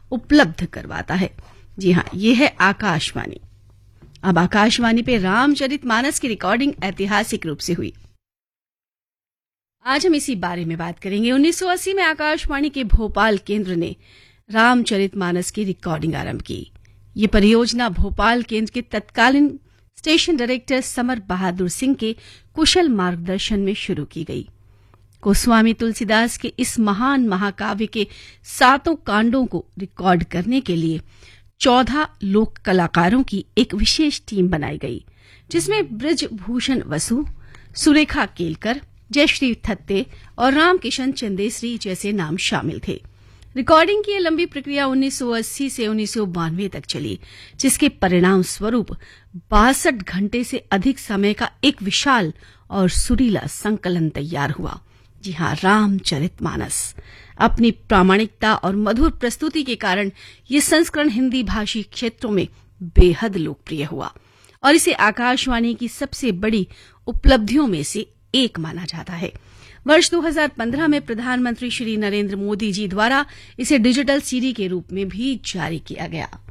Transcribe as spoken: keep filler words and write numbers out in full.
उपलब्ध करवाता है। जी हाँ, ये है आकाशवाणी। अब आकाशवाणी पे रामचरितमानस की रिकॉर्डिंग ऐतिहासिक रूप से हुई। आज हम इसी बारे में बात करेंगे। उन्नीस सौ अस्सी में आकाशवाणी के भोपाल केंद्र ने रामचरितमानस की रिकॉर्डिंग आरंभ की। ये परियोजना भोपाल केंद्र के तत्कालीन station director summer Bahadur Singh के कुशल मार्गदर्शन में शुरू की गई। गोस्वामी तुलसीदास के इस महान महाकाव्य के सातों कांडों को रिकॉर्ड करने के लिए चौदह लोक कलाकारों की एक विशेष टीम बनाई गई, जिसमें ब्रजभूषण वसु, सुरेखा केलकर, जयश्री थत्ते और रामकिशन चंदेसरी जैसे नाम शामिल थे। रिकॉर्डिंग की यह लंबी प्रक्रिया उन्नीस सौ अस्सी से उन्नीस सौ बानवे तक चली, जिसके परिणाम स्वरूप बासठ घंटे से अधिक समय का एक विशाल और सुरीला संकलन तैयार हुआ। जी हाँ, रामचरितमानस। अपनी प्रामाणिकता और मधुर प्रस्तुति के कारण ये संस्करण हिंदी भाषी क्षेत्रों में बेहद लोकप्रिय हुआ और इसे आकाशवाणी की सबसे बड़ी उपलब्धियों में से एक माना जाता है। वर्ष दो हज़ार पंद्रह में प्रधानमंत्री श्री नरेंद्र मोदी जी द्वारा इसे डिजिटल सीडी के रूप में भी जारी किया गया।